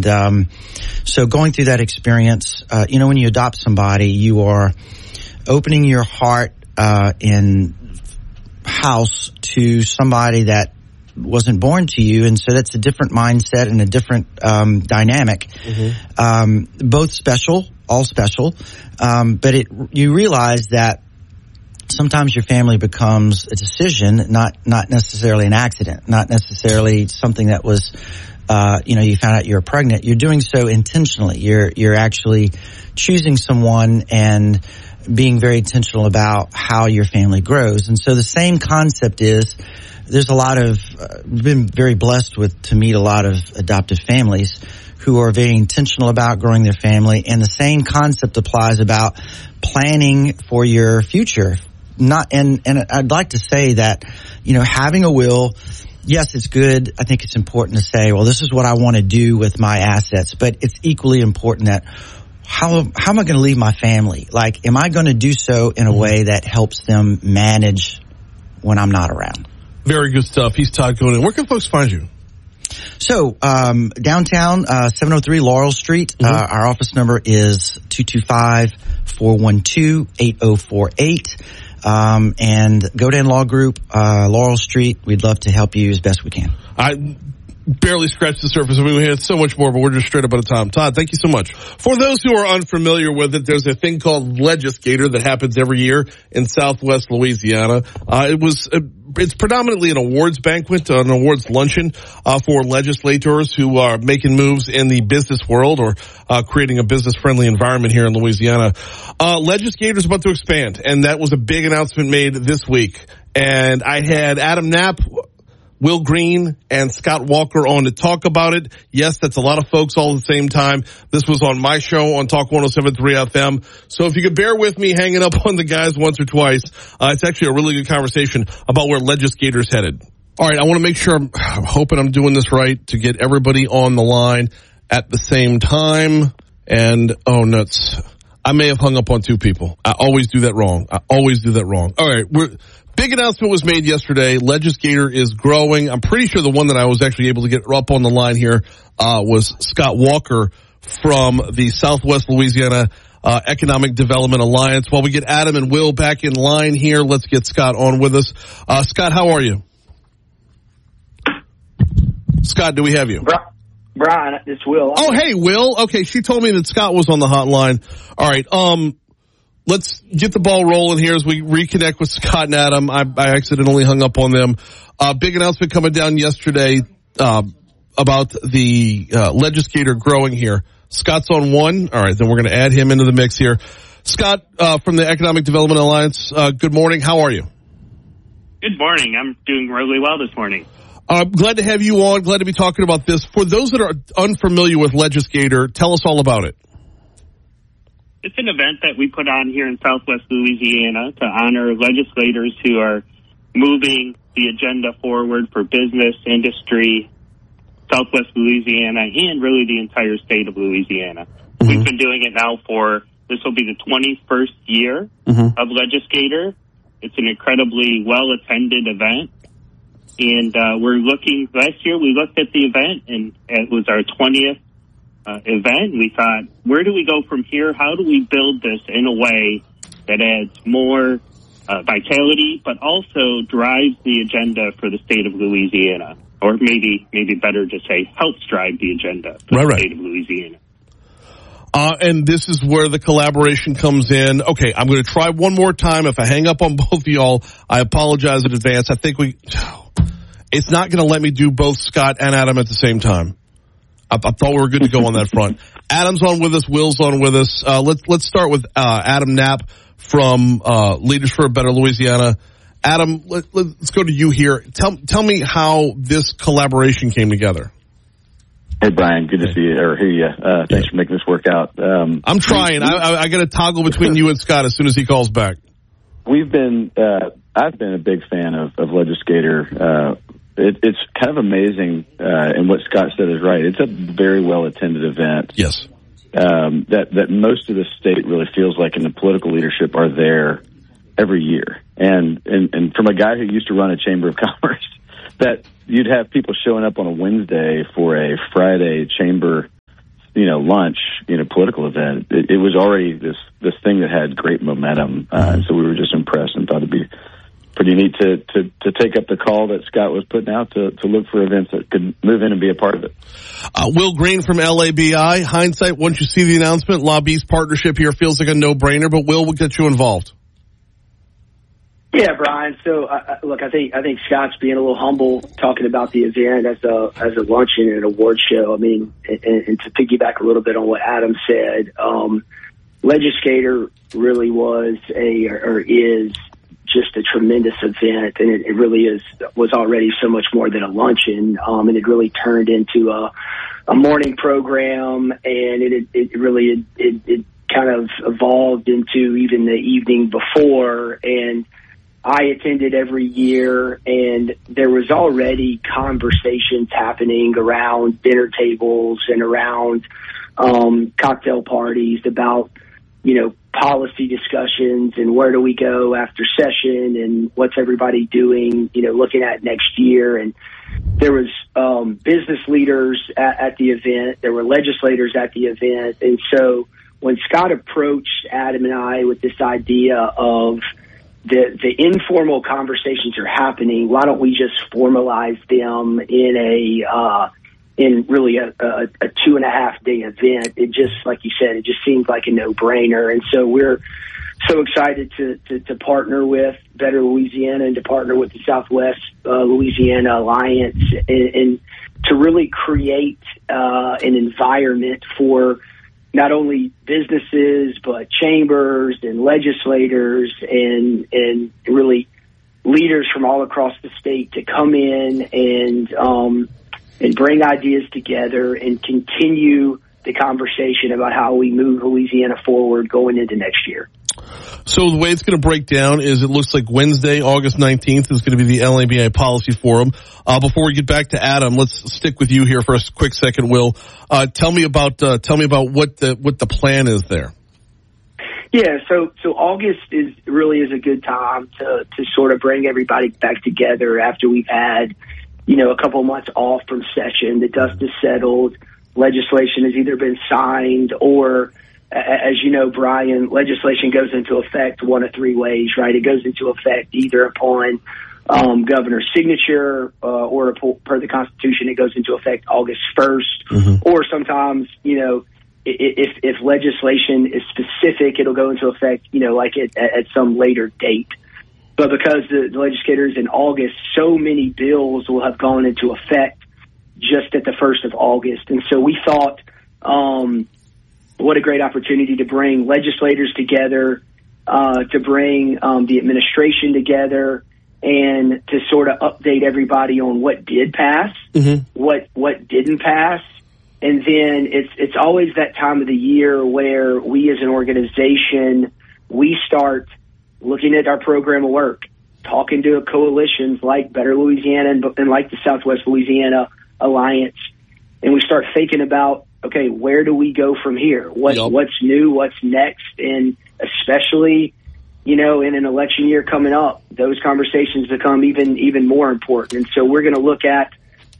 And so going through that experience, when you adopt somebody, you are opening your heart and house to somebody that wasn't born to you, and so that's a different mindset and a different dynamic. Both special, all special, but you realize that sometimes your family becomes a decision, not necessarily an accident, not necessarily something that was, you found out you're pregnant. You're doing so intentionally. You're actually choosing someone and being very intentional about how your family grows. And so the same concept is, there's a lot of, been very blessed to meet a lot of adoptive families who are very intentional about growing their family. And the same concept applies about planning for your future. And I'd like to say that, having a will, yes, it's good. I think it's important to say, well, this is what I want to do with my assets. But it's equally important that how am I going to leave my family? Like, am I going to do so in a way that helps them manage when I'm not around? Very good stuff. He's Todd Conan. Where can folks find you? So, downtown, 703 Laurel Street. Our office number is 225-412-8048. And Godin Law Group, Laurel Street. We'd love to help you as best we can. I barely scratched the surface. We had so much more, but we're just straight up out of time. Todd, thank you so much. For those who are unfamiliar with it, there's a thing called Legislator that happens every year in Southwest Louisiana. It's predominantly an awards banquet, an awards luncheon for legislators who are making moves in the business world or creating a business-friendly environment here in Louisiana. Legislators about to expand, and that was a big announcement made this week. And I had Adam Knapp, Will Green, and Scott Walker on to talk about it. Yes, that's a lot of folks all at the same time. This was on my show on Talk 107.3 FM. So if you could bear with me hanging up on the guys once or twice, it's actually a really good conversation about where legislators headed. All right, I want to make sure, I'm hoping I'm doing this right, to get everybody on the line at the same time. And, oh, nuts. I may have hung up on two people. I always do that wrong. All right, big announcement was made yesterday. Legislator is growing. I'm pretty sure the one that I was actually able to get up on the line here was Scott Walker from the Southwest Louisiana Economic Development Alliance. While we get Adam and Will back in line here, let's get Scott on with us. Scott, how are you? Scott, do we have you? Brian, it's Will. Oh, hey, Will. Okay, she told me that Scott was on the hotline. All right, let's get the ball rolling here as we reconnect with Scott and Adam. I accidentally hung up on them. Big announcement coming down yesterday about the legislator growing here. Scott's on one. All right, then we're going to add him into the mix here. Scott from the Economic Development Alliance, good morning. How are you? Good morning. I'm doing really well this morning. Glad to have you on. Glad to be talking about this. For those that are unfamiliar with Legislator, tell us all about it. It's an event that we put on here in Southwest Louisiana to honor legislators who are moving the agenda forward for business, industry, Southwest Louisiana, and really the entire state of Louisiana. Mm-hmm. We've been doing it now this will be the 21st year of Legislator. It's an incredibly well-attended event. And last year we looked at the event, and it was our 20th event. We thought, where do we go from here? How do we build this in a way that adds more vitality, but also drives the agenda for the state of Louisiana? Or maybe better to say, helps drive the agenda for the state of Louisiana. And this is where the collaboration comes in. Okay, I'm going to try one more time. If I hang up on both of y'all, I apologize in advance. I think it's not going to let me do both Scott and Adam at the same time. I thought we were good to go on that front. Adam's on with us. Will's on with us. Let's start with Adam Knapp from Leaders for a Better Louisiana. Adam, let's go to you here. Tell me how this collaboration came together. Hey, Brian. Good to see you or hear you. Thanks for making this work out. I'm trying. I got to toggle between you and Scott as soon as he calls back. I've been a big fan of Legislator. It's kind of amazing, and what Scott said is right. It's a very well attended event. Yes. That most of the state really feels like, and the political leadership are there every year. And from a guy who used to run a chamber of commerce, that you'd have people showing up on a Wednesday for a Friday chamber lunch, political event, it was already this thing that had great momentum. And so we were just impressed and thought it'd be pretty neat to take up the call that Scott was putting out to look for events that could move in and be a part of it. Will Green from LABI. Hindsight, once you see the announcement, Lobby's partnership here feels like a no-brainer, but Will get you involved. Yeah, Brian. So, look, I think Scott's being a little humble talking about the event as a luncheon and an award show. I mean, and to piggyback a little bit on what Adam said, Legislator really was is just a tremendous event, and it really was already so much more than a luncheon, and it really turned into a morning program, and it really kind of evolved into even the evening before. And I attended every year, and there was already conversations happening around dinner tables and around cocktail parties about, policy discussions and where do we go after session and what's everybody doing, looking at next year. And there was business leaders at the event. There were legislators at the event. And so when Scott approached Adam and I with this idea of the informal conversations are happening, why don't we just formalize them in really a 2.5 day event? It just, like you said, it just seems like a no-brainer. And so we're so excited to partner with Better Louisiana and to partner with the Southwest Louisiana Alliance and to really create an environment for not only businesses, but chambers and legislators and really leaders from all across the state to come in and bring ideas together and continue the conversation about how we move Louisiana forward going into next year. So the way it's going to break down is it looks like Wednesday, August 19th is going to be the LABI Policy Forum. Before we get back to Adam, let's stick with you here for a quick second, Will. Tell me about what the plan is there. Yeah, so August really is a good time to sort of bring everybody back together after we've had, a couple months off from session. The dust is settled. Legislation has either been signed or, as you know, Brian, legislation goes into effect one of three ways, right? It goes into effect either upon governor's signature or per the Constitution, it goes into effect August 1st. Or sometimes, if legislation is specific, it'll go into effect, at some later date. But because the legislators in August, so many bills will have gone into effect just at the 1st of August. And so we thought, what a great opportunity to bring legislators together, to bring the administration together, and to sort of update everybody on what did pass, what didn't pass. And then it's always that time of the year where we as an organization, we start looking at our program of work, talking to coalitions like Better Louisiana and like the Southwest Louisiana Alliance. And we start thinking about, okay, where do we go from here? What's new? What's next? And especially, in an election year coming up, those conversations become even more important. And so we're going to look at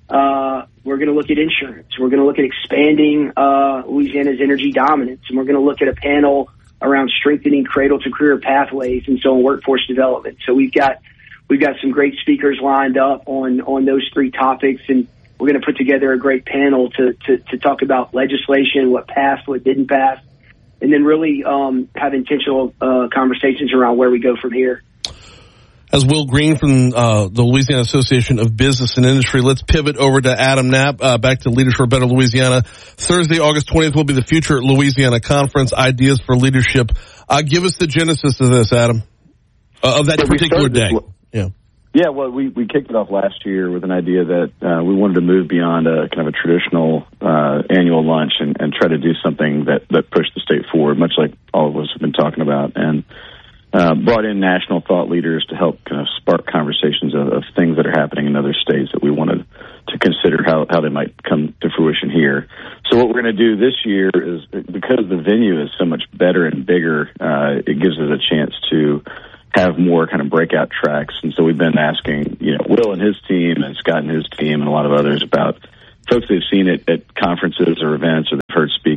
insurance. We're going to look at expanding Louisiana's energy dominance, and we're going to look at a panel around strengthening cradle to career pathways and so on workforce development. So we've got some great speakers lined up on those three topics, and we're going to put together a great panel to talk about legislation, what passed, what didn't pass, and then really have intentional conversations around where we go from here. As Will Green from the Louisiana Association of Business and Industry, let's pivot over to Adam Knapp, back to Leaders for a Better Louisiana. Thursday, August 20th will be the Future Louisiana Conference, Ideas for Leadership. Give us the genesis of this, Adam, of that particular day. Yeah, well, we kicked it off last year with an idea that we wanted to move beyond a kind of a traditional annual lunch and try to do something that pushed the state forward, much like all of us have been talking about, and brought in national thought leaders to help kind of spark conversations of things that are happening in other states that we wanted to consider how they might come to fruition here. So what we're going to do this year is, because the venue is so much better and bigger, it gives us a chance to have more kind of breakout tracks. And so we've been asking, Will and his team and Scott and his team and a lot of others about folks they've seen at conferences or events or they've heard speak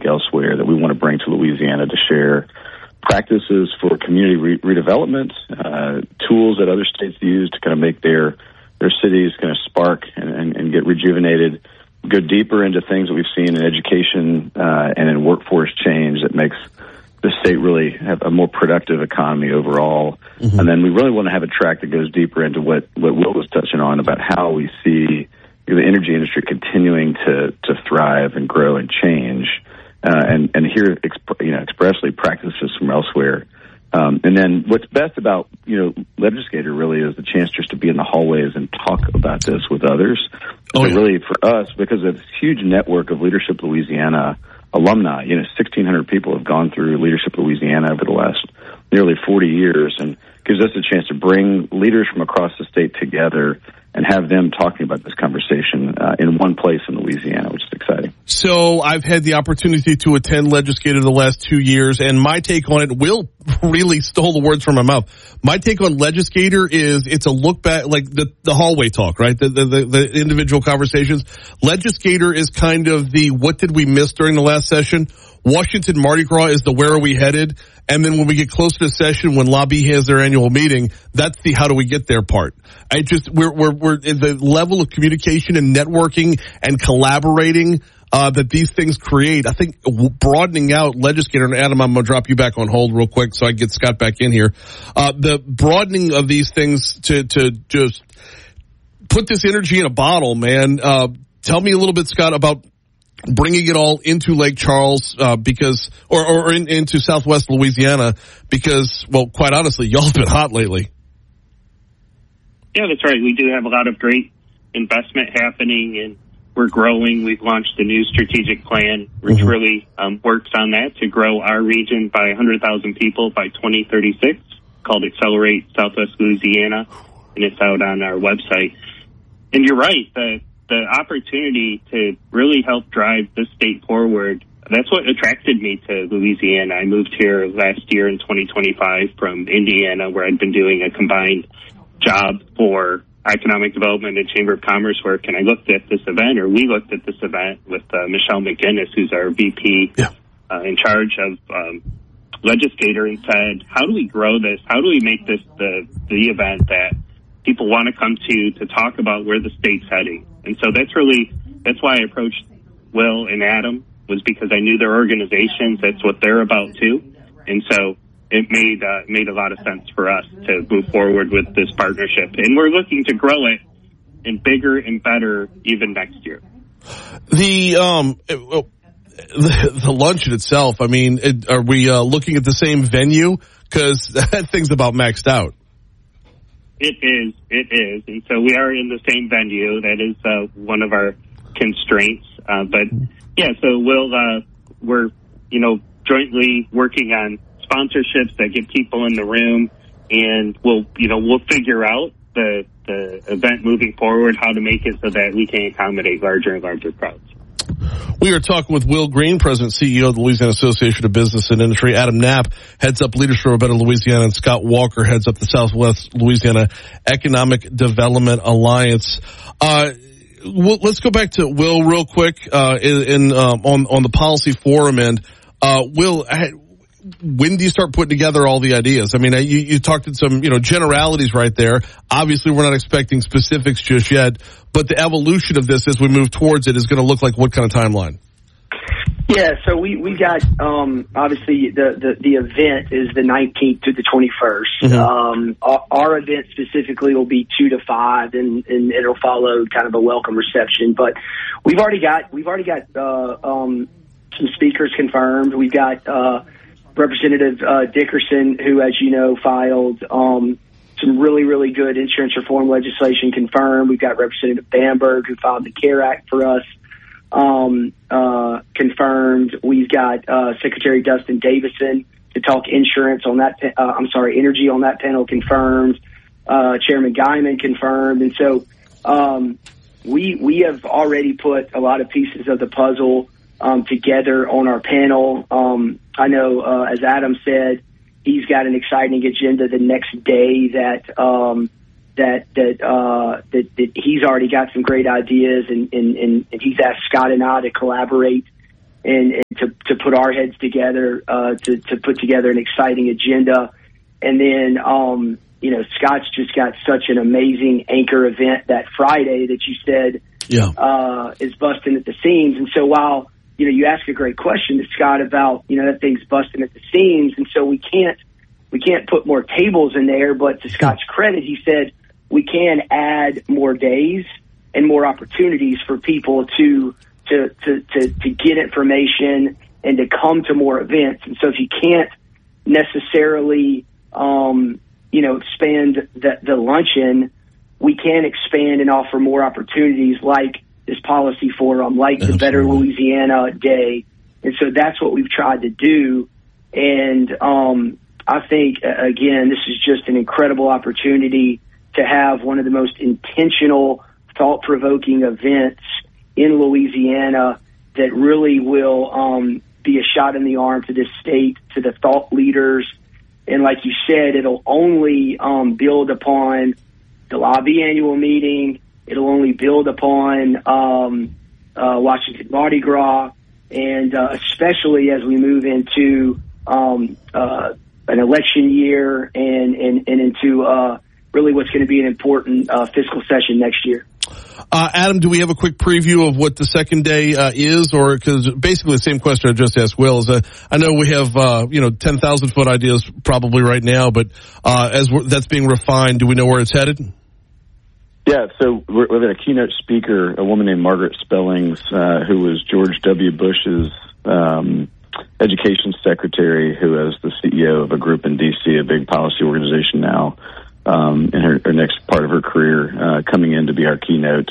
share practices for community redevelopment, tools that other states use to kind of make their cities kind of spark and get rejuvenated, go deeper into things that we've seen in education and in workforce change that makes the state really have a more productive economy overall. Mm-hmm. And then we really want to have a track that goes deeper into what Will was touching on about how we see the energy industry continuing to thrive and grow and change, and hear expressly practices from elsewhere. And then what's best about Legislator really is the chance just to be in the hallways and talk about this with others. Oh, yeah. Really for us, because of this huge network of Leadership Louisiana alumni, 1,600 people have gone through Leadership Louisiana over the last nearly 40 years, and gives us a chance to bring leaders from across the state together and have them talking about this conversation in one place in Louisiana, which is exciting. So I've had the opportunity to attend Legislator the last 2 years, and my take on it, Will really stole the words from my mouth. My take on Legislator is it's a look back, like the hallway talk, right? The individual conversations. Legislator is kind of the what did we miss during the last session? Washington Mardi Gras is the where are we headed? And then when we get closer to session, when Lobby has their annual meeting, that's the how do we get there part. We're in the level of communication and networking and collaborating that these things create. I think broadening out Legislator, and Adam, I'm going to drop you back on hold real quick so I can get Scott back in here. The broadening of these things to just put this energy in a bottle, man. Tell me a little bit, Scott, about bringing it all into Lake Charles, into Southwest Louisiana, because, well, quite honestly, y'all have been hot lately. Yeah, that's right. We do have a lot of great investment happening, and we're growing. We've launched a new strategic plan, which really works on that to grow our region by 100,000 people by 2036, called Accelerate Southwest Louisiana, and it's out on our website. And you're right, the opportunity to really help drive this state forward, that's what attracted me to Louisiana. I moved here last year in 2025 from Indiana, where I'd been doing a combined job for economic development and Chamber of Commerce work. And I looked at this event, or we looked at this event with Michelle McGinnis, who's our VP in charge of Legislator, and said, how do we grow this? How do we make this the event that people want to come to talk about where the state's heading? And so that's why I approached Will and Adam, was because I knew their organizations. That's what they're about too. And so it made a lot of sense for us to move forward with this partnership. And we're looking to grow it and bigger and better even next year. The luncheon itself, I mean, are we looking at the same venue? Because that thing's about maxed out. It is. And so we are in the same venue. That is one of our constraints. But yeah, so we're jointly working on sponsorships that get people in the room, and we'll figure out the event moving forward, how to make it so that we can accommodate larger and larger crowds. We are talking with Will Green, President and CEO of the Louisiana Association of Business and Industry. Adam Knapp heads up Leaders for a Better Louisiana, and Scott Walker heads up the Southwest Louisiana Economic Development Alliance. Let's go back to Will real quick on the policy forum end. Will, when do you start putting together all the ideas? I mean, you talked in some generalities right there. Obviously, we're not expecting specifics just yet, but the evolution of this as we move towards it is going to look like what kind of timeline? Yeah, so we got obviously the event is the 19th to the 21st. Mm-hmm. Our event specifically will be 2 to 5, and it'll follow kind of a welcome reception. But we've already got some speakers confirmed. We've got Representative Dickerson, who, as you know, filed some really good insurance reform legislation confirmed. We've got Representative Bamberg, who filed the CARE Act for us, confirmed. We've got Secretary Dustin Davison to talk insurance on that. Energy on that panel confirmed. Chairman Guyman confirmed, and so we have already put a lot of pieces of the puzzle together on our panel. I know, as Adam said, he's got an exciting agenda the next day that he's already got some great ideas, and he's asked Scott and I to collaborate and to to put our heads together, to put together an exciting agenda. And then, Scott's just got such an amazing anchor event that Friday that you said, is busting at the seams. And so while, you ask a great question to Scott about, that thing's busting at the seams. And so we can't put more tables in there, but to Scott's credit, he said we can add more days and more opportunities for people to get information and to come to more events. And so if you can't necessarily, expand the luncheon, we can expand and offer more opportunities like this policy forum, like the Better Louisiana Day. And so that's what we've tried to do. And I think, again, this is just an incredible opportunity to have one of the most intentional, thought-provoking events in Louisiana that really will be a shot in the arm to this state, to the thought leaders. And like you said, it'll only build upon the lobby annual meeting. It'll only build upon Washington Mardi Gras, and especially as we move into an election year and into really what's going to be an important fiscal session next year. Adam, do we have a quick preview of what the second day is? Or because basically the same question I just asked Will is I know we have 10,000 foot ideas probably right now, but as that's being refined, do we know where it's headed? Yeah, so we've got a keynote speaker, a woman named Margaret Spellings, who was George W. Bush's education secretary, who is the CEO of a group in D.C., a big policy organization now, in her next part of her career, coming in to be our keynote.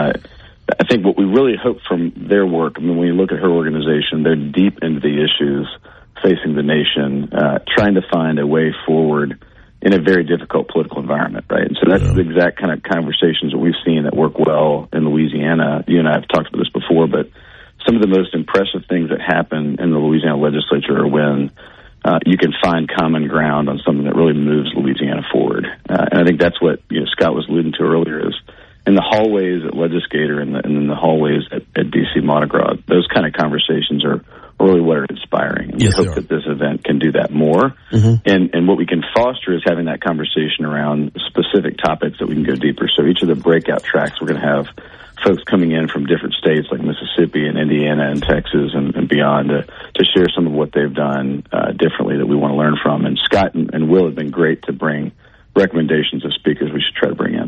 I think what we really hope from their work, when you look at her organization, they're deep into the issues facing the nation, trying to find a way forward in a very difficult political environment, right? And so that's the exact kind of conversations that we've seen that work well in Louisiana. You and I have talked about this before, but some of the most impressive things that happen in the Louisiana legislature are when you can find common ground on something that really moves Louisiana forward. And I think that's what Scott was alluding to earlier, is in the hallways at Legislator and in the hallways at D.C. Mardi Gras, those kind of conversations are really what are inspiring. And we hope that this event can do that more. Mm-hmm. And what we can foster is having that conversation around specific topics that we can go deeper. So each of the breakout tracks, we're going to have folks coming in from different states like Mississippi and Indiana and Texas and beyond to share some of what they've done differently that we want to learn from. And Scott and Will have been great to bring recommendations of speakers we should try to bring in.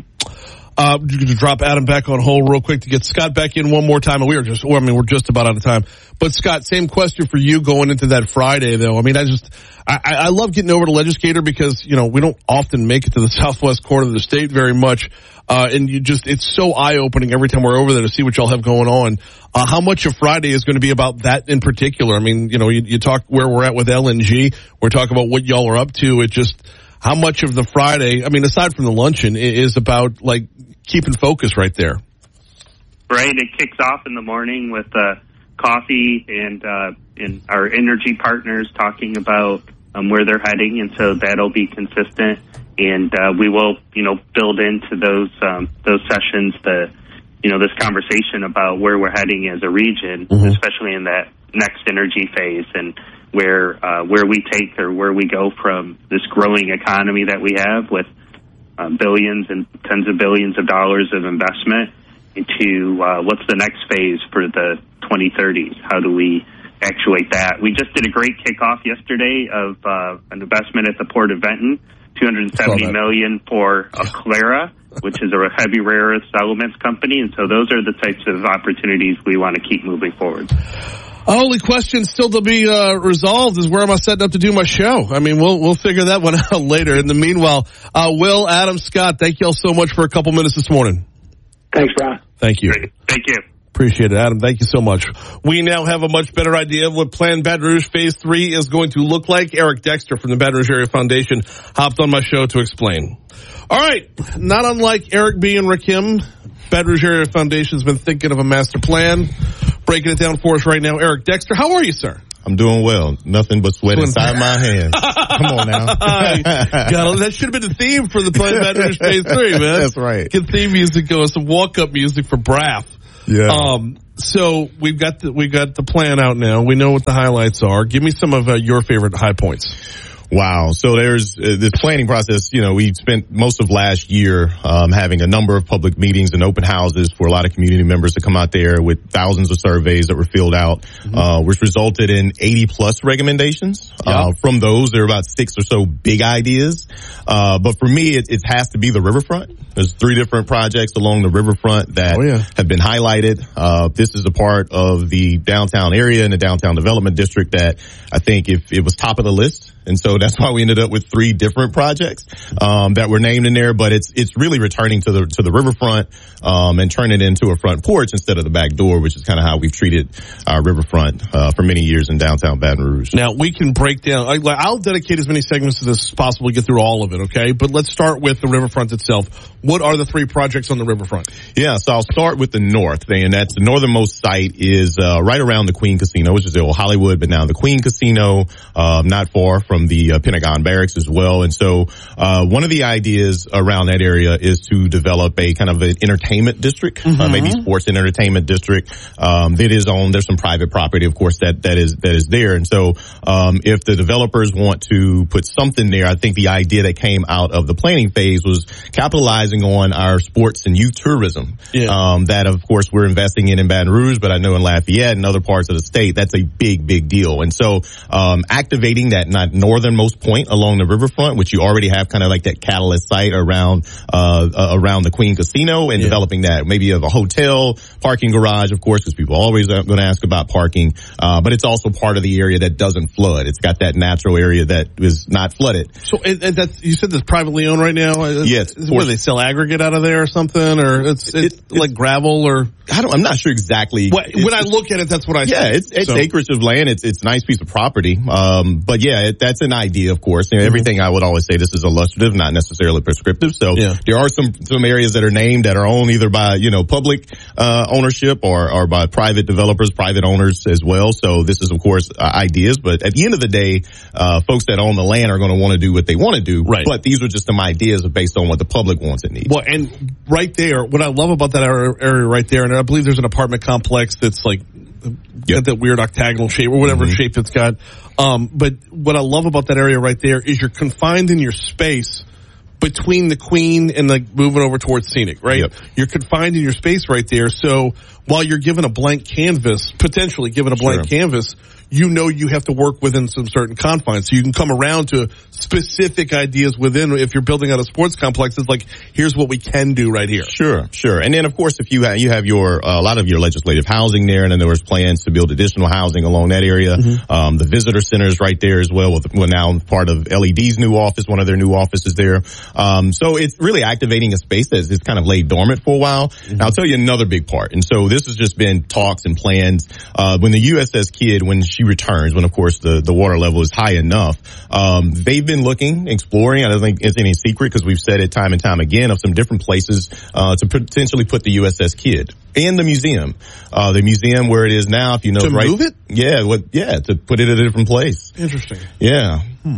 To drop Adam back on hold real quick to get Scott back in one more time. And we're just about out of time. But Scott, same question for you going into that Friday though. I mean, I love getting over to Legislator because, we don't often make it to the southwest corner of the state very much. And it's so eye-opening every time we're over there to see what y'all have going on. How much of Friday is going to be about that in particular? I mean, you talk where we're at with LNG. We're talking about what y'all are up to. How much of the Friday, I mean, aside from the luncheon, is about keeping focus right there? Right. It kicks off in the morning with coffee and our energy partners talking about where they're heading, and so that'll be consistent. And we will, build into those sessions this conversation about where we're heading as a region, mm-hmm. especially in that next energy phase, and where we take or where we go from this growing economy that we have with billions and tens of billions of dollars of investment into what's the next phase for the 2030s? How do we actuate that? We just did a great kickoff yesterday of an investment at the Port of Benton, $270 million for Aclara, which is a heavy rare earth elements company. And so those are the types of opportunities we want to keep moving forward. Only question still to be resolved is where am I setting up to do my show? I mean, we'll figure that one out later. In the meanwhile, Will, Adam, Scott, thank you all so much for a couple minutes this morning. Thanks, Brian. Thank you. Great. Thank you. Appreciate it, Adam. Thank you so much. We now have a much better idea of what Plan Baton Rouge Phase 3 is going to look like. Eric Dexter from the Baton Rouge Area Foundation hopped on my show to explain. All right. Not unlike Eric B. and Rakim, Baton Rouge Area Foundation's been thinking of a master plan. Breaking it down for us right now, Eric Dexter. How are you, sir? I'm doing well. Nothing but sweat inside my hands. Come on now. That should have been the theme for the Plan Baton Rouge Phase 3, man. That's right. Get theme music going, some walk-up music for Braff. Yeah. So we've got the plan out now. We know what the highlights are. Give me some of your favorite high points. Wow. So there's this planning process. We spent most of last year having a number of public meetings and open houses for a lot of community members to come out there with thousands of surveys that were filled out, which resulted in 80 plus recommendations. From those, there are about 6 or so big ideas. But for me, it has to be the riverfront. There's 3 different projects along the riverfront that have been highlighted. This is a part of the downtown area and the downtown development district that I think if it was top of the list. And so that's why we ended up with 3 different projects that were named in there. But it's really returning to the riverfront and turning it into a front porch instead of the back door, which is kind of how we've treated our riverfront for many years in downtown Baton Rouge. Now we can break down. I'll dedicate as many segments to this as possible to get through all of it. Okay, but let's start with the riverfront itself. What are the 3 projects on the riverfront? Yeah, so I'll start with the north, and that's the northernmost site is right around the Queen Casino, which is the old Hollywood, but now the Queen Casino, not far from the Pentagon Barracks as well. And so one of the ideas around that area is to develop a kind of an entertainment district, maybe sports and entertainment district that is owned. There's some private property, of course, that is there. And so if the developers want to put something there, I think the idea that came out of the planning phase was capitalizing on our sports and youth tourism that, of course, we're investing in Baton Rouge, but I know in Lafayette and other parts of the state, that's a big deal. And so activating that northernmost point along the riverfront, which you already have kind of like that catalyst site around the Queen Casino, and developing that maybe of a hotel, parking garage, of course, because people are always going to ask about parking. But it's also part of the area that doesn't flood. It's got that natural area that is not flooded. So that's, you said that's privately owned right now? Yes. Where they sell aggregate out of there or something, or it's like gravel, or I'm not sure exactly. When I look at it, that's what I see. Yeah, it's acreage of land. It's a nice piece of property. But yeah, that's an idea, of course. Everything I would always say, this is illustrative, not necessarily prescriptive. So there are some areas that are named that are owned either by, public ownership or by private developers, private owners as well. So this is, of course, ideas. But at the end of the day, folks that own the land are going to want to do what they want to do. Right. But these are just some ideas based on what the public wants and needs. Well, and right there, what I love about that area right there, and I believe there's an apartment complex that's like got that weird octagonal shape or whatever shape it's got. But what I love about that area right there is you're confined in your space between the Queen and like moving over towards Scenic, right? Yep. You're confined in your space right there. So while you're given a blank canvas, potentially given a blank canvas, you have to work within some certain confines. So you can come around to specific ideas within. If you're building out a sports complex, it's like, here's what we can do right here. Sure. And then, of course, if you have your a lot of your legislative housing there, and then there was plans to build additional housing along that area. The visitor center is right there as well. We're now part of LED's new office, one of their new offices there. So it's really activating a space that's kind of laid dormant for a while. And I'll tell you another big part. And so this has just been talks and plans. When the USS Kidd, when she returns, when of course the water level is high enough, they've been looking, exploring. I don't think it's any secret because we've said it time and time again, of some different places to potentially put the USS Kidd and the museum. The museum where it is now, if you know, to move it? Yeah, to put it at a different place. Interesting. Yeah. I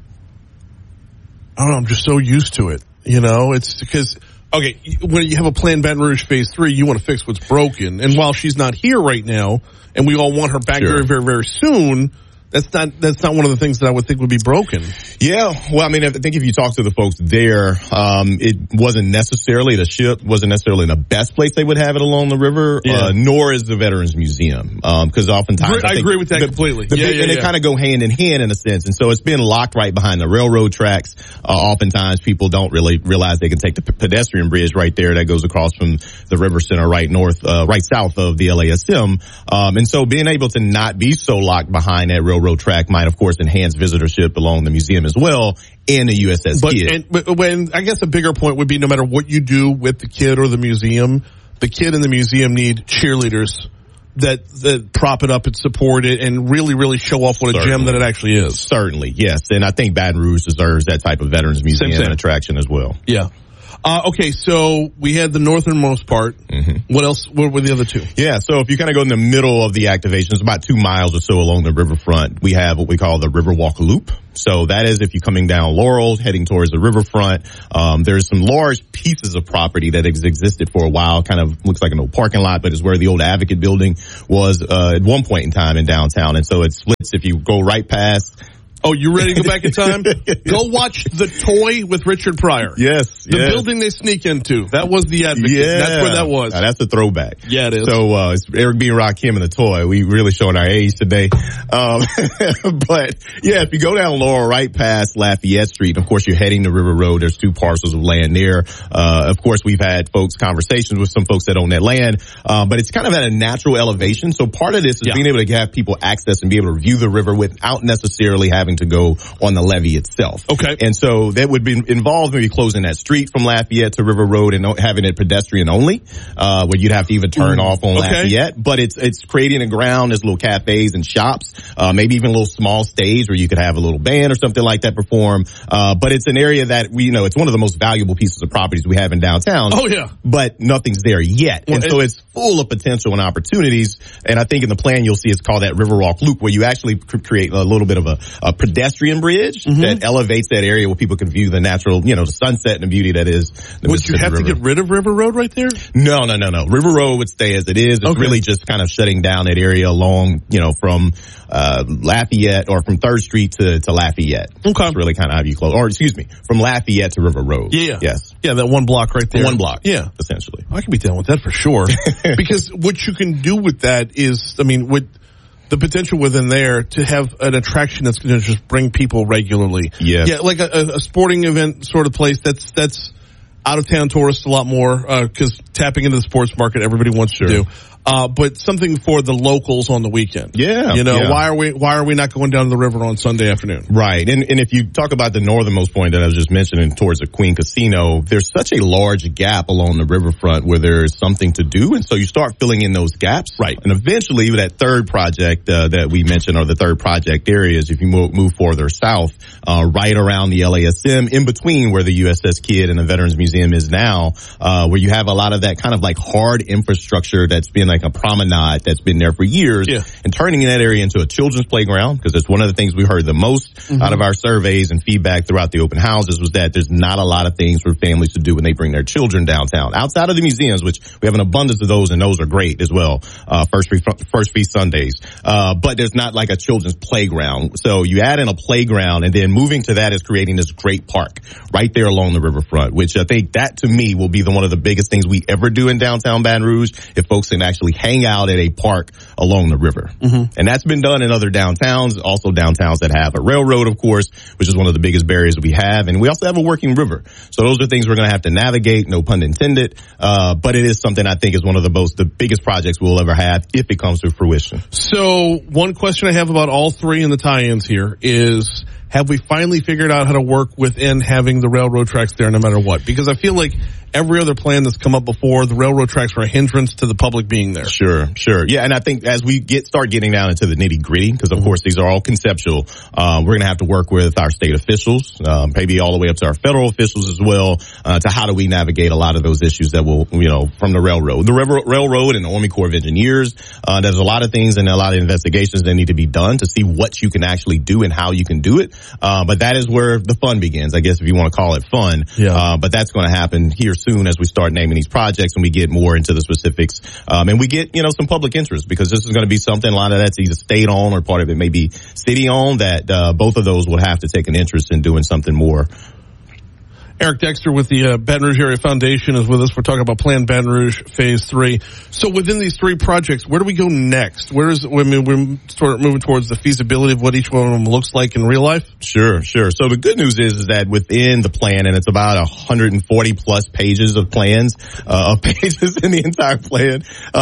don't know. I'm just so used to it. It's because, okay, when you have a planned Baton Rouge Phase 3, you want to fix what's broken. And while she's not here right now, and we all want her back very, very, very soon, that's not one of the things that I would think would be broken. Yeah, well, I mean, I think if you talk to the folks there, it wasn't necessarily, the ship wasn't necessarily the best place they would have it along the river, nor is the Veterans Museum, because oftentimes I agree with that completely. And they kind of go hand in hand in a sense, and so it's been locked right behind the railroad tracks. Oftentimes people don't really realize they can take the pedestrian bridge right there that goes across from the river center right south of the LASM, and so being able to not be so locked behind that railroad track might, of course, enhance visitorship along the museum as well, and the USS Kidd. But when I guess a bigger point would be, no matter what you do with the Kidd or the museum, the Kidd and the museum need cheerleaders that prop it up and support it and really, really show off what a gem that it actually is. Certainly, yes. And I think Baton Rouge deserves that type of Veterans Museum and attraction as well. Yeah. Okay, so we had the northernmost part. Mm-hmm. What else? What were the other two? Yeah, so if you kind of go in the middle of the activation, it's about 2 miles or so along the riverfront. We have what we call the Riverwalk Loop. So that is if you're coming down Laurel, heading towards the riverfront. There's some large pieces of property that has existed for a while. Kind of looks like an old parking lot, but it's where the old Advocate building was at one point in time in downtown. And so it splits if you go right past. Oh, you ready to go back in time? Go watch The Toy with Richard Pryor. Yes. The building they sneak into. That was the Advocate. Yeah. That's where that was. Now, that's a throwback. Yeah, it is. So, it's Eric B. and Rakim and The Toy. We really showing our age today. But yeah, if you go down Laurel right past Lafayette Street, of course you're heading to River Road. There's 2 parcels of land there. Of course we've had conversations with some folks that own that land. But it's kind of at a natural elevation. So part of this is being able to have people access and be able to view the river without necessarily having to go on the levee itself. Okay. And so that would be involved maybe closing that street from Lafayette to River Road and having it pedestrian only, where you'd have to even turn off on Lafayette. But it's creating a ground. There's little cafes and shops, maybe even a little small stage where you could have a little band or something like that perform. But it's an area that it's one of the most valuable pieces of properties we have in downtown. Oh yeah. But nothing's there yet. And so it's full of potential and opportunities. And I think in the plan you'll see it's called that Riverwalk Loop, where you actually create a little bit of a pedestrian bridge that elevates that area where people can view the natural, the sunset and the beauty that is the Would you have to get rid of River Road right there? No. River Road would stay as it is. It's really just kind of shutting down that area along, from Lafayette or from 3rd Street to Lafayette. Okay. That's really kind of how you close. Or excuse me, from Lafayette to River Road. Yeah. Yes. Yeah, that one block right there. One block. Yeah. Essentially. I can be down with that for sure. Because what you can do with that is, with the potential within there to have an attraction that's going to just bring people regularly. Yeah. Yeah, like a sporting event sort of place that's out of town tourists a lot more, because tapping into the sports market, everybody wants to do. But something for the locals on the weekend. Yeah. Why are we not going down to the river on Sunday afternoon? Right. And if you talk about the northernmost point that I was just mentioning towards the Queen Casino, there's such a large gap along the riverfront where there's something to do. And so you start filling in those gaps. Right. And eventually that third project, that we mentioned, or the third project areas, if you move further south, right around the LASM, in between where the USS Kidd and the Veterans Museum is now, where you have a lot of that kind of like hard infrastructure that's been like a promenade that's been there for years, and turning that area into a children's playground, because it's one of the things we heard the most out of our surveys and feedback throughout the open houses was that there's not a lot of things for families to do when they bring their children downtown outside of the museums, which we have an abundance of those, and those are great as well. First Feast Sundays, but there's not like a children's playground. So you add in a playground, and then moving to that is creating this great park right there along the riverfront, which I think that to me will be one of the biggest things we ever do in downtown Baton Rouge, if folks can actually hang out at a park along the river. And that's been done in other downtowns, also downtowns that have a railroad, of course, which is one of the biggest barriers we have. And we also have a working river. So those are things we're going to have to navigate, no pun intended. But it is something I think is one of the biggest projects we'll ever have if it comes to fruition. So one question I have about all three in the tie-ins here is, have we finally figured out how to work within having the railroad tracks there no matter what? Because I feel like every other plan that's come up before, the railroad tracks were a hindrance to the public being there. Sure. Yeah, and I think as we start getting down into the nitty-gritty, because of course these are all conceptual, we're going to have to work with our state officials, maybe all the way up to our federal officials as well, to how do we navigate a lot of those issues that will, from the railroad. The railroad and the Army Corps of Engineers, there's a lot of things and a lot of investigations that need to be done to see what you can actually do and how you can do it. But that is where the fun begins, I guess, if you want to call it fun. Yeah. But that's going to happen here soon as we start naming these projects and we get more into the specifics. And we get, some public interest, because this is going to be something, a lot of that's either state owned or part of it may be city owned, that both of those will have to take an interest in doing something more. Eric Dexter with the Baton Rouge Area Foundation is with us. We're talking about Plan Baton Rouge Phase 3. So within these three projects, where do we go next? We're sort of moving towards the feasibility of what each one of them looks like in real life? Sure. So the good news is that within the plan, and it's about 140 plus pages of plans, of pages in the entire plan.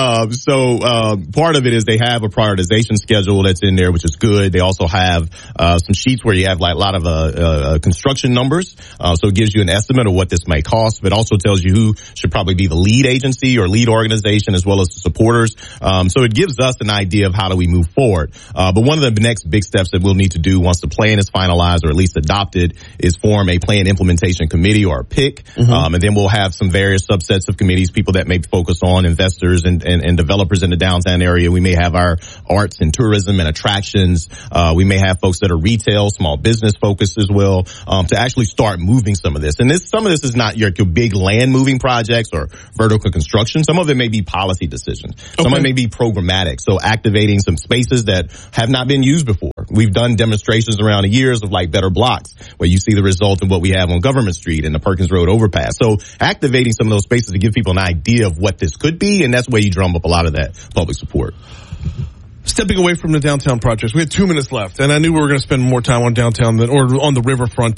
So part of it is they have a prioritization schedule that's in there, which is good. They also have some sheets where you have like a lot of construction numbers. So it gives you an estimate of what this might cost, but also tells you who should probably be the lead agency or lead organization as well as the supporters. So it gives us an idea of how do we move forward. But one of the next big steps that we'll need to do once the plan is finalized or at least adopted is form a plan implementation committee or a PIC. And then we'll have some various subsets of committees, people that may focus on investors and developers in the downtown area. We may have our arts and tourism and attractions. We may have folks that are retail, small business focused as well, to actually start moving some of this. And some of this is not your big land moving projects or vertical construction. Some of it may be policy decisions. Some of it may be programmatic. So activating some spaces that have not been used before. We've done demonstrations around the years of like better blocks where you see the result of what we have on Government Street and the Perkins Road overpass. So activating some of those spaces to give people an idea of what this could be. And that's where you drum up a lot of that public support. Stepping away from the downtown projects, we had 2 minutes left, and I knew we were going to spend more time on downtown or on the riverfront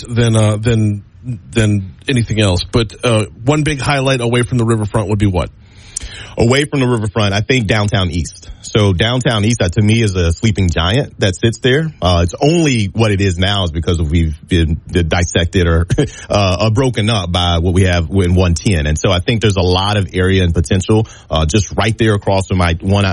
than anything else. But one big highlight away from the riverfront would be what? Away from the riverfront, I think downtown east. So downtown east, to me, is a sleeping giant that sits there. It's only what it is now is because we've been dissected or broken up by what we have in 110. And so I think there's a lot of area and potential just right there across from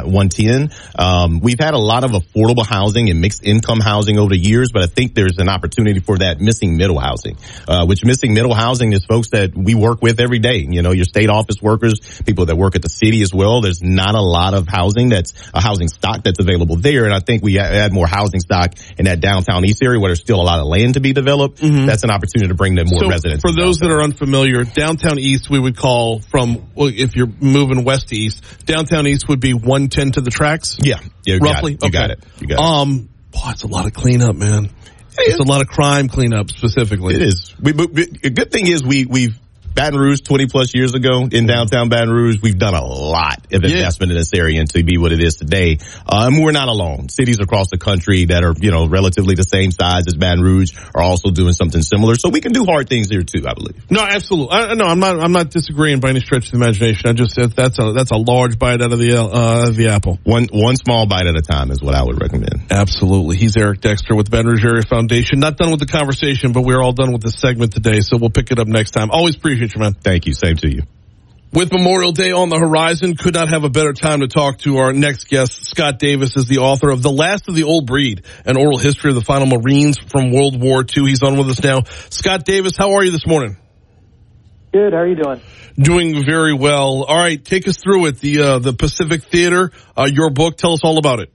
110. We've had a lot of affordable housing and mixed income housing over the years, but I think there's an opportunity for that missing middle housing, which missing middle housing is folks that we work with every day. You know, your state office workers, people that work at the city as well. There's not a lot of housing that's a housing stock that's available there. And I think we add more housing stock in that downtown east area where there's still a lot of land to be developed. That's an opportunity to bring them more residents. For those that are unfamiliar, downtown east we would call if you're moving west to east, downtown east would be 110 to the tracks? Yeah. Roughly? You got it. It's a lot of cleanup, man. It's a lot of crime cleanup specifically. It is. A good thing is we've Baton Rouge 20 plus years ago in downtown Baton Rouge, we've done a lot of investment in this area and to be what it is today. And we're not alone. Cities across the country that are, relatively the same size as Baton Rouge are also doing something similar. So we can do hard things here too, I believe. No, absolutely. I'm not disagreeing by any stretch of the imagination. That's a large bite out of the apple. One small bite at a time is what I would recommend. Absolutely. He's Eric Dexter with the Baton Rouge Area Foundation. Not done with the conversation, but we're all done with this segment today. So we'll pick it up next time. Always appreciate you, man. Thank you. Same to you. With Memorial Day on the horizon, could not have a better time to talk to our next guest. Scott Davis is the author of The Last of the Old Breed, an oral history of the final Marines from World War II. He's on with us now. Scott Davis, how are you this morning? Good. How are you doing? Doing very well. All right, take us through it. The Pacific Theater, your book. Tell us all about it.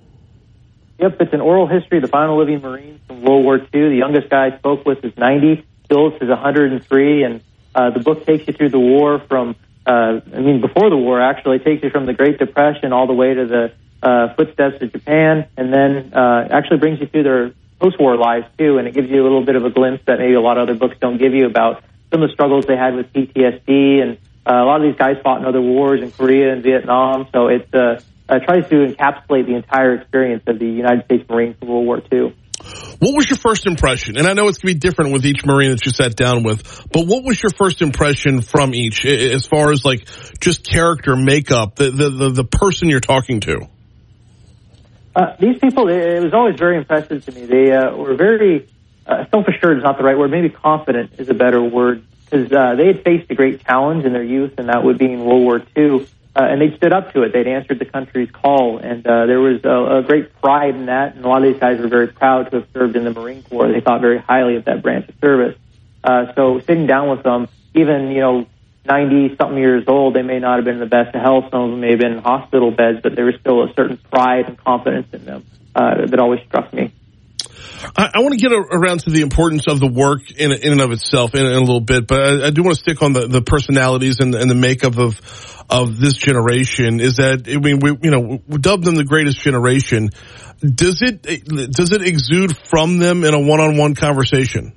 Yep, it's an oral history of the final living Marines from World War II. The youngest guy I spoke with is 90. Phillips is 103, and the book takes you through the war from, before the war, actually. It takes you from the Great Depression all the way to the footsteps of Japan, and then actually brings you through their post-war lives, too, and it gives you a little bit of a glimpse that maybe a lot of other books don't give you about some of the struggles they had with PTSD, and a lot of these guys fought in other wars in Korea and Vietnam, so it tries to encapsulate the entire experience of the United States Marines in World War II. What was your first impression? And I know it's going to be different with each Marine that you sat down with, but what was your first impression from each as far as like just character makeup, the person you're talking to? These people, it was always very impressive to me. They were very, self-assured is not the right word, maybe confident is a better word, because they had faced a great challenge in their youth, and that would be in World War II. And they stood up to it. They'd answered the country's call, and there was a great pride in that. And a lot of these guys were very proud to have served in the Marine Corps. They thought very highly of that branch of service. So sitting down with them, even 90-something years old, they may not have been in the best of health. Some of them may have been in hospital beds, but there was still a certain pride and confidence in them that always struck me. I want to get around to the importance of the work in and of itself in a little bit, but I do want to stick on the personalities and the makeup of this generation. Is that, we dubbed them the greatest generation. Does it exude from them in a one-on-one conversation?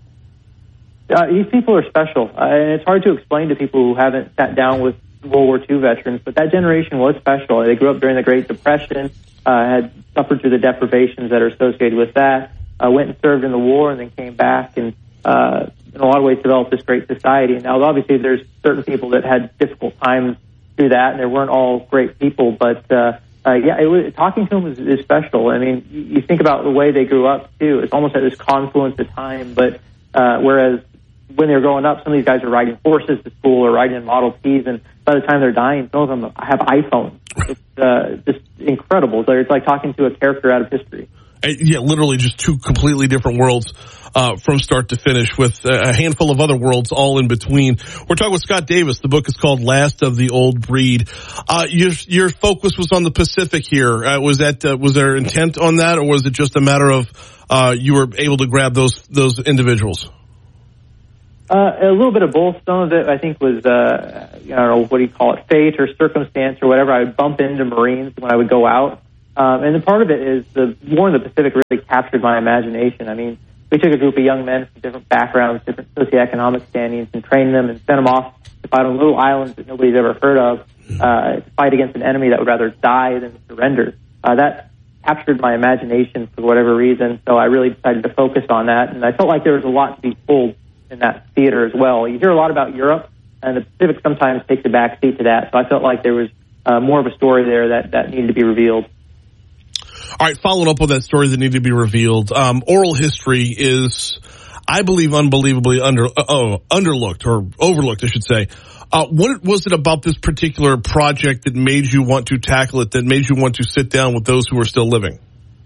These people are special, and it's hard to explain to people who haven't sat down with World War II veterans, but that generation was special. They grew up during the Great Depression, had suffered through the deprivations that are associated with that, went and served in the war, and then came back and in a lot of ways developed this great society. Now, obviously, there's certain people that had difficult times through that, and they weren't all great people, but talking to them is special. I mean, you think about the way they grew up, too. It's almost at this confluence of time, but whereas when they're growing up, some of these guys are riding horses to school or riding in Model Ts, and by the time they're dying, some of them have iPhones. It's just incredible. So it's like talking to a character out of history. Yeah, literally just two completely different worlds from start to finish, with a handful of other worlds all in between. We're talking with Scott Davis. The book is called Last of the Old Breed. Your focus was on the Pacific here. Was there intent on that, or was it just a matter of you were able to grab those individuals? A little bit of both. Some of it, I think, was, I don't know, what do you call it, fate or circumstance or whatever. I would bump into Marines when I would go out. And the part of it is the war in the Pacific really captured my imagination. I mean, we took a group of young men from different backgrounds, different socioeconomic standings, and trained them and sent them off to fight on little islands that nobody's ever heard of, to fight against an enemy that would rather die than surrender. That captured my imagination for whatever reason, so I really decided to focus on that. And I felt like there was a lot to be told in that theater as well. You hear a lot about Europe, and the Pacific sometimes takes a back seat to that, so I felt like there was more of a story there that needed to be revealed. All right, following up on that story that needed to be revealed, oral history is, I believe, unbelievably underlooked, or overlooked, I should say. What was it about this particular project that made you want to tackle it, that made you want to sit down with those who are still living?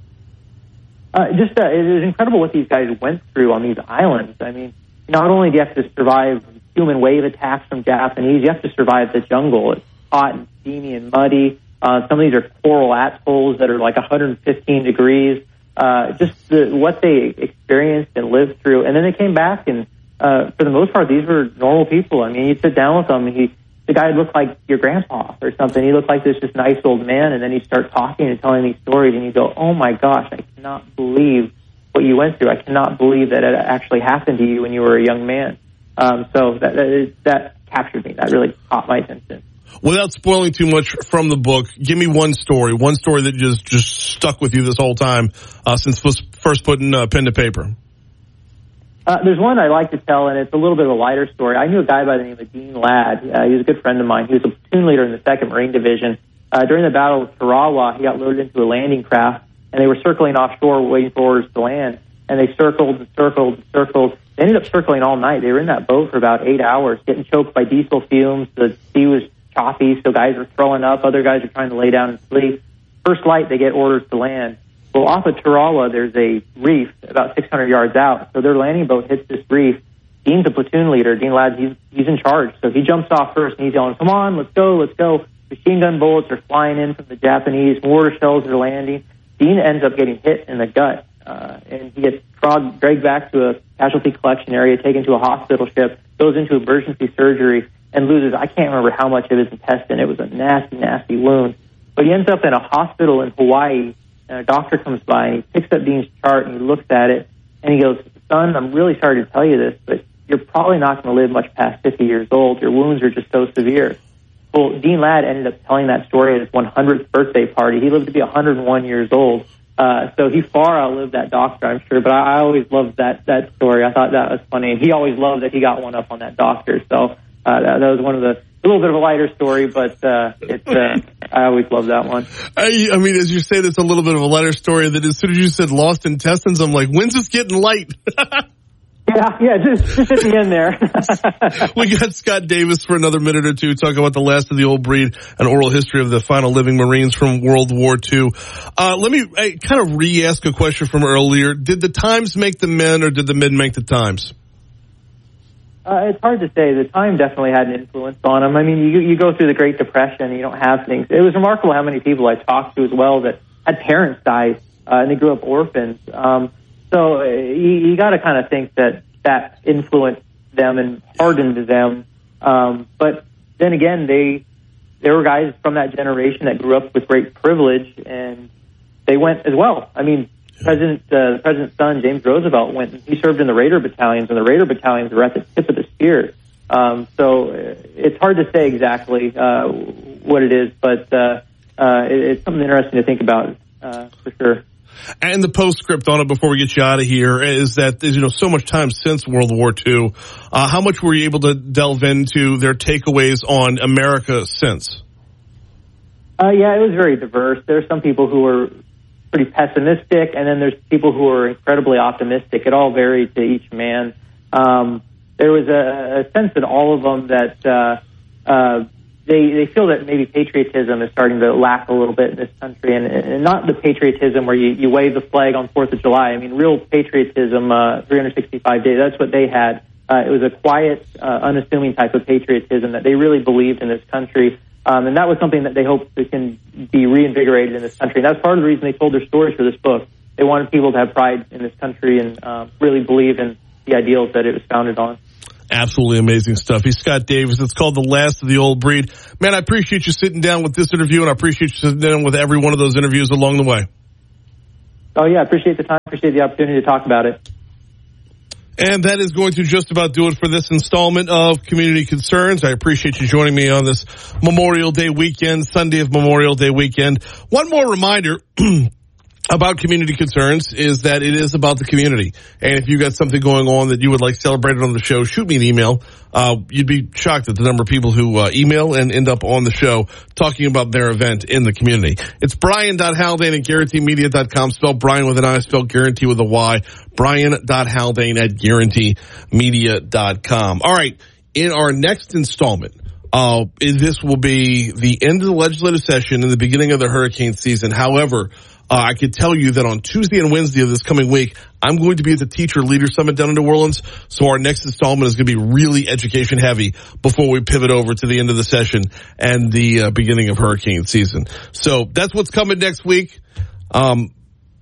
It is incredible what these guys went through on these islands. I mean, not only do you have to survive human wave attacks from Japanese, you have to survive the jungle. It's hot and steamy and muddy. Some of these are coral atolls that are like 115 degrees. What they experienced and lived through. And then they came back, and for the most part, these were normal people. I mean, you'd sit down with them, and the guy looked like your grandpa or something. He looked like this just nice old man, and then he'd start talking and telling these stories, and you go, oh my gosh, I cannot believe what you went through. I cannot believe that it actually happened to you when you were a young man. So that captured me. That really caught my attention. Without spoiling too much from the book, give me one story that just stuck with you this whole time since first putting pen to paper. There's one I like to tell, and it's a little bit of a lighter story. I knew a guy by the name of Dean Ladd. He was a good friend of mine. He was a platoon leader in the 2nd Marine Division. During the Battle of Tarawa, he got loaded into a landing craft, and they were circling offshore waiting for orders to land. And they circled and circled and circled. They ended up circling all night. They were in that boat for about 8 hours, getting choked by diesel fumes. The sea was choppy, so guys are throwing up. Other guys are trying to lay down and sleep. First light, they get orders to land. Well, off of Tarawa, there's a reef about 600 yards out. So their landing boat hits this reef. Dean's a platoon leader. Dean Ladd, he's in charge. So he jumps off first, and he's yelling, come on, let's go, let's go. Machine gun bullets are flying in from the Japanese. Mortar shells are landing. Dean ends up getting hit in the gut, and he gets dragged back to a casualty collection area, taken to a hospital ship, goes into emergency surgery, and loses, I can't remember how much of his intestine. It was a nasty, nasty wound. But he ends up in a hospital in Hawaii, and a doctor comes by, and he picks up Dean's chart, and he looks at it, and he goes, son, I'm really sorry to tell you this, but you're probably not going to live much past 50 years old. Your wounds are just so severe. Well, Dean Ladd ended up telling that story at his 100th birthday party. He lived to be 101 years old. So he far outlived that doctor, I'm sure. But I always loved that story. I thought that was funny. And he always loved that he got one up on that doctor. So that was one of a little bit of a lighter story, but I always loved that one. I mean, as you say, it's a little bit of a lighter story. That as soon as you said lost intestines, I'm like, when's this getting light? Yeah, just at the end there. We got Scott Davis for another minute or two talking about the last of the old breed, an oral history of the final living Marines from World War II. Let me kind of re-ask a question from earlier. Did the times make the men, or did the men make the times? It's hard to say. The time definitely had an influence on them. I mean, you go through the Great Depression, you don't have things. It was remarkable how many people I talked to as well that had parents die, and they grew up orphans. So you got to kind of think that influenced them and hardened them. But then again, there were guys from that generation that grew up with great privilege, and they went as well. I mean, the president's son, James Roosevelt, went and he served in the Raider battalions, and the Raider battalions were at the tip of the spear. So it's hard to say exactly what it is, but it's something interesting to think about for sure. And the postscript on it before we get you out of here is that there's, so much time since World War II. How much were you able to delve into their takeaways on America since? Yeah, it was very diverse. There are some people who were pretty pessimistic, and then there's people who are incredibly optimistic. It all varied to each man. there was a sense in all of them that they feel that maybe patriotism is starting to lack a little bit in this country, and not the patriotism where you wave the flag on 4th of July. I mean, real patriotism, 365 days, that's what they had. It was a quiet, unassuming type of patriotism that they really believed in this country. And that was something that they hoped that can be reinvigorated in this country. And that's part of the reason they told their stories for this book. They wanted people to have pride in this country and really believe in the ideals that it was founded on. Absolutely amazing stuff. He's Scott Davis. It's called The Last of the Old Breed. Man, I appreciate you sitting down with this interview, and I appreciate you sitting down with every one of those interviews along the way. Oh, yeah, I appreciate the time. Appreciate the opportunity to talk about it. And that is going to just about do it for this installment of Community Concerns. I appreciate you joining me on this Memorial Day weekend, Sunday of Memorial Day weekend. One more reminder about Community Concerns is that it is about the community. And if you got something going on that you would like celebrated on the show, shoot me an email. You'd be shocked at the number of people who email and end up on the show talking about their event in the community. It's Brian.Haldane at GuaranteeMedia.com, spelled Brian with an I, spelled Guarantee with a Y. Brian.Haldane at GuaranteeMedia.com. All right, in our next installment, this will be the end of the legislative session and the beginning of the hurricane season. However, I could tell you that on Tuesday and Wednesday of this coming week, I'm going to be at the Teacher Leader Summit down in New Orleans. So our next installment is going to be really education heavy before we pivot over to the end of the session and the beginning of hurricane season. So that's what's coming next week. In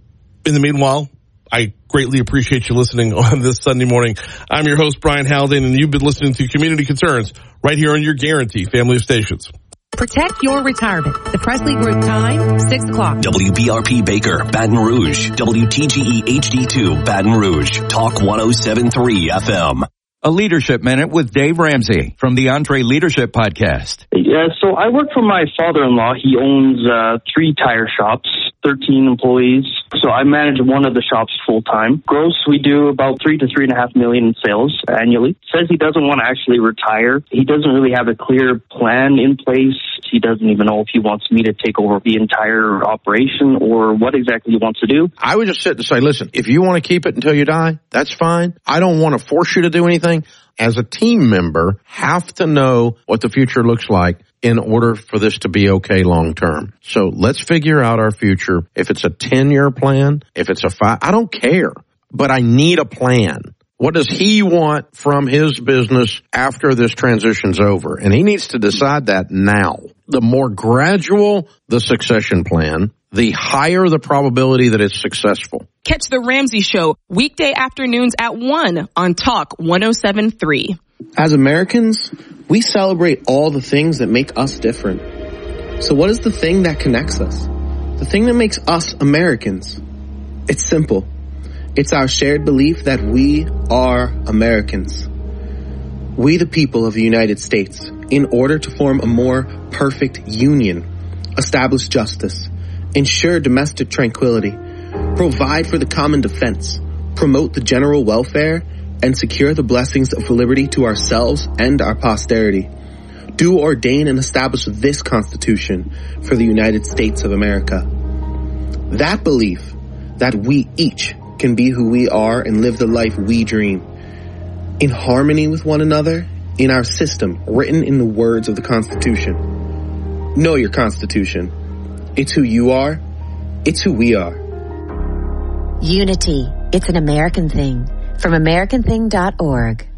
the meanwhile, I greatly appreciate you listening on this Sunday morning. I'm your host, Brian Haldane, and you've been listening to Community Concerns right here on your Guarantee family of stations. Protect your retirement. The Presley Group time, 6 o'clock. WBRP Baker, Baton Rouge. WTGE HD2, Baton Rouge. Talk 107.3 FM. A Leadership Minute with Dave Ramsey from the Entre Leadership Podcast. Yeah, so I work for my father-in-law. He owns 3 tire shops, 13 employees. So I manage one of the shops full-time. Gross, we do about $3 to $3.5 million in sales annually. Says he doesn't want to actually retire. He doesn't really have a clear plan in place. He doesn't even know if he wants me to take over the entire operation or what exactly he wants to do. I would just sit and say, listen, if you want to keep it until you die, that's fine. I don't want to force you to do anything. As a team member, have to know what the future looks like in order for this to be okay long term. So let's figure out our future. If it's a 10-year plan, if it's a 5, I don't care, but I need a plan. What does he want from his business after this transition's over? And he needs to decide that now. The more gradual the succession plan, the higher the probability that it's successful. Catch The Ramsey Show weekday afternoons at 1 on Talk 107.3. As Americans, we celebrate all the things that make us different. So what is the thing that connects us? The thing that makes us Americans? It's simple. It's our shared belief that we are Americans. We, the people of the United States, in order to form a more perfect union, establish justice, ensure domestic tranquility, provide for the common defense, promote the general welfare, and secure the blessings of liberty to ourselves and our posterity, do ordain and establish this Constitution for the United States of America. That belief that we each can be who we are and live the life we dream, in harmony with one another, in our system, written in the words of the Constitution. Know your Constitution. It's who you are. It's who we are. Unity. It's an American thing. From AmericanThing.org.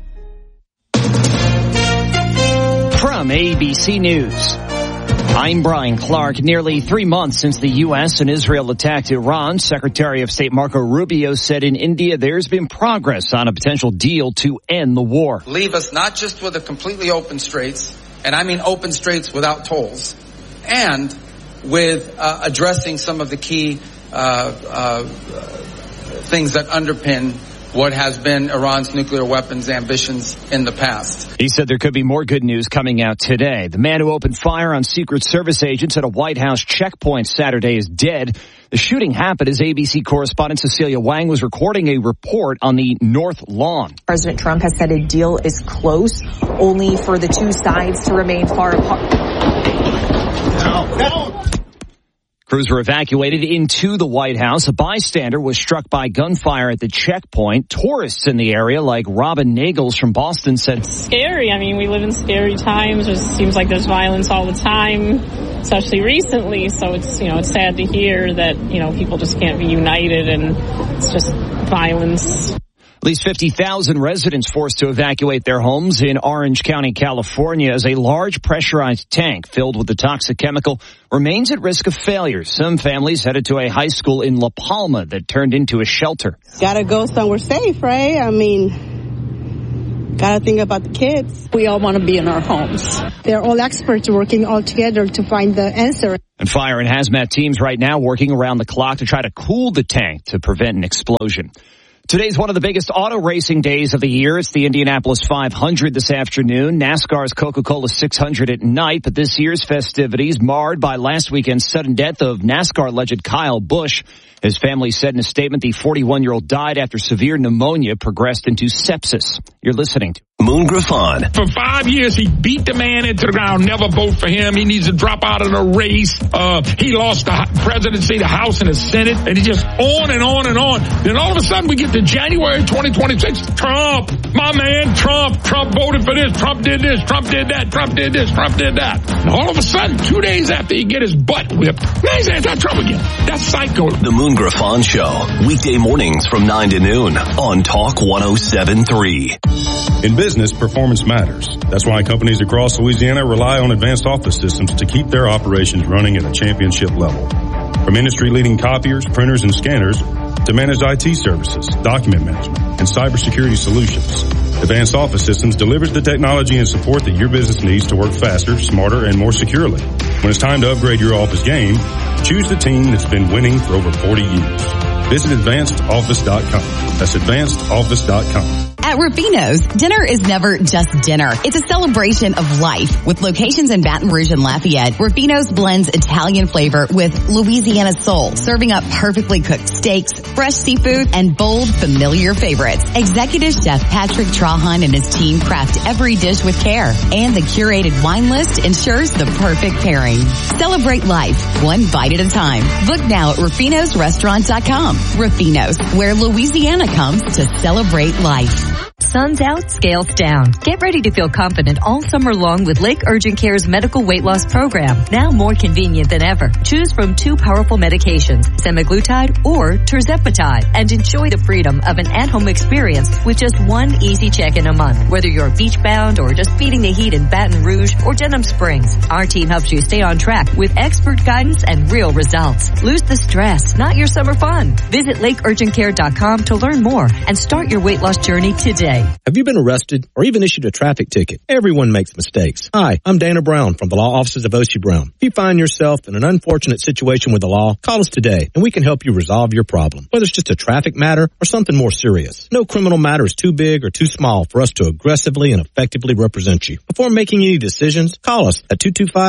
From ABC News, I'm Brian Clark. Nearly 3 months since the U.S. and Israel attacked Iran, Secretary of State Marco Rubio said in India there's been progress on a potential deal to end the war. Leave us not just with a completely open straits, and I mean open straits without tolls, and with addressing some of the key things that underpin what has been Iran's nuclear weapons ambitions in the past. He said there could be more good news coming out today. The man who opened fire on Secret Service agents at a White House checkpoint Saturday is dead. The shooting happened as ABC correspondent Cecilia Wang was recording a report on the North Lawn. President Trump has said a deal is close, only for the two sides to remain far apart. No. Crews were evacuated into the White House. A bystander was struck by gunfire at the checkpoint. Tourists in the area, like Robin Nagels from Boston, said, "Scary. I mean, we live in scary times. It seems like there's violence all the time, especially recently. So it's sad to hear that, people just can't be united and it's just violence." At least 50,000 residents forced to evacuate their homes in Orange County, California, as a large pressurized tank filled with the toxic chemical remains at risk of failure. Some families headed to a high school in La Palma that turned into a shelter. Gotta go somewhere safe, right? I mean, gotta think about the kids. We all want to be in our homes. They're all experts working all together to find the answer. And fire and hazmat teams right now working around the clock to try to cool the tank to prevent an explosion. Today's one of the biggest auto racing days of the year. It's the Indianapolis 500 this afternoon. NASCAR's Coca-Cola 600 at night, but this year's festivities marred by last weekend's sudden death of NASCAR legend Kyle Busch. His family said in a statement the 41-year-old died after severe pneumonia progressed into sepsis. You're listening to Moon Griffon. For 5 years, he beat the man into the ground. Never vote for him. He needs to drop out of the race. He lost the presidency, the House, and the Senate, and he just on and on and on. Then all of a sudden, we get to January 2026. Trump, my man, Trump voted for this. Trump did this. Trump did that. Trump did this. Trump did that. And all of a sudden, 2 days after he get his butt whipped, now he's anti-Trump again. That's psycho. The Moon Griffon Show, weekday mornings from 9 to noon on Talk 107.3. In business, performance matters. That's why companies across Louisiana rely on Advanced Office Systems to keep their operations running at a championship level. From industry-leading copiers, printers, and scanners to managed IT services, document management, and cybersecurity solutions, Advanced Office Systems delivers the technology and support that your business needs to work faster, smarter, and more securely. When it's time to upgrade your office game, choose the team that's been winning for over 40 years. Visit AdvancedOffice.com. That's AdvancedOffice.com. At Rufino's, dinner is never just dinner. It's a celebration of life. With locations in Baton Rouge and Lafayette, Rufino's blends Italian flavor with Louisiana soul, serving up perfectly cooked steaks, fresh seafood, and bold, familiar favorites. Executive Chef Patrick Trahan and his team craft every dish with care, and the curated wine list ensures the perfect pairing. Celebrate life, one bite at a time. Book now at Rufino'sRestaurant.com. Rufino's, where Louisiana comes to celebrate life. Sun's out, scales down. Get ready to feel confident all summer long with Lake Urgent Care's medical weight loss program. Now more convenient than ever. Choose from 2 powerful medications, semaglutide or tirzepatide, and enjoy the freedom of an at-home experience with just one easy check-in a month. Whether you're beach-bound or just beating the heat in Baton Rouge or Denham Springs, our team helps you stay on track with expert guidance and real results. Lose the stress, not your summer fun. Visit LakeUrgentCare.com to learn more and start your weight loss journey today. Have you been arrested or even issued a traffic ticket? Everyone makes mistakes. Hi, I'm Dana Brown from the law offices of O.C. Brown. If you find yourself in an unfortunate situation with the law, call us today and we can help you resolve your problem, whether it's just a traffic matter or something more serious. No criminal matter is too big or too small for us to aggressively and effectively represent you. Before making any decisions, call us at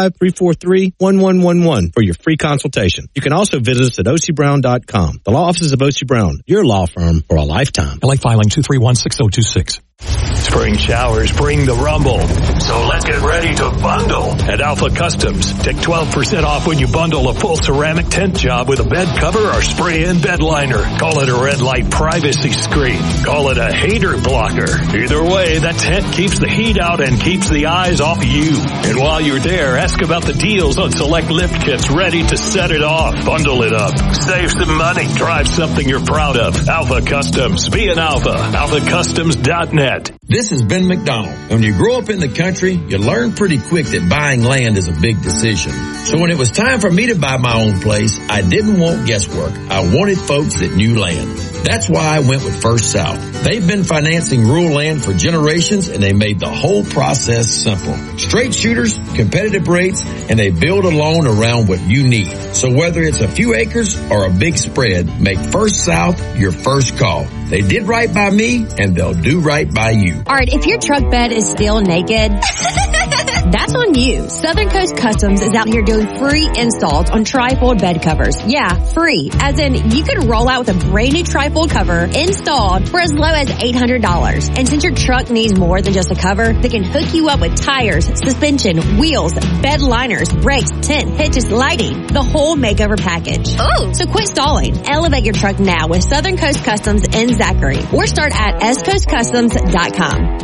225-343-1111 for your free consultation. You can also visit us at ocbrown.com. The law offices of O.C. Brown, your law firm for a lifetime. LA filing 2316026. Spring showers bring the rumble, so let's get ready to bundle. At Alpha Customs, take 12% off when you bundle a full ceramic tent job with a bed cover or spray-in bed liner. Call it a red light privacy screen. Call it a hater blocker. Either way, that tent keeps the heat out and keeps the eyes off you. And while you're there, ask about the deals on select lift kits ready to set it off. Bundle it up. Save some money. Drive something you're proud of. Alpha Customs. Be an Alpha. AlphaCustoms.net. This is Ben McDonald. When you grow up in the country, you learn pretty quick that buying land is a big decision. So when it was time for me to buy my own place, I didn't want guesswork. I wanted folks that knew land. That's why I went with First South. They've been financing rural land for generations, and they made the whole process simple. Straight shooters, competitive rates, and they build a loan around what you need. So whether it's a few acres or a big spread, make First South your first call. They did right by me, and they'll do right by you. Art, if your truck bed is still naked, That's on you. Southern Coast Customs is out here doing free installs on trifold bed covers. Yeah, free. As in, you can roll out with a brand new trifold cover installed for as low as $800. And since your truck needs more than just a cover, they can hook you up with tires, suspension, wheels, bed liners, brakes, tent, hitches, lighting, the whole makeover package. Ooh. So quit stalling. Elevate your truck now with Southern Coast Customs in Zachary. Or start at scoastcustoms.com.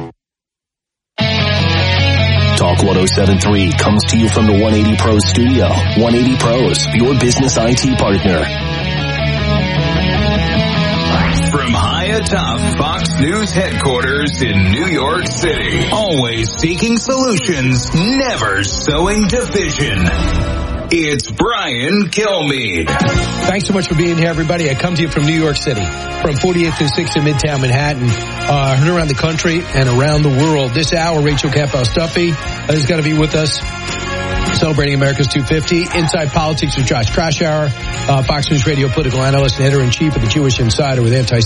Talk 107.3 comes to you from the 180 Pros studio. 180 Pros, your business IT partner. From high atop Fox News headquarters in New York City, always seeking solutions, never sowing division. It's Brian Kilmeade. Thanks so much for being here, everybody. I come to you from New York City, from 48th and 6th in Midtown Manhattan. Heard around the country and around the world. This hour, Rachel Campbell-Stuffy is going to be with us, celebrating America's 250. Inside Politics with Josh Krashour, Fox News Radio political analyst and editor-in-chief of the Jewish Insider with anti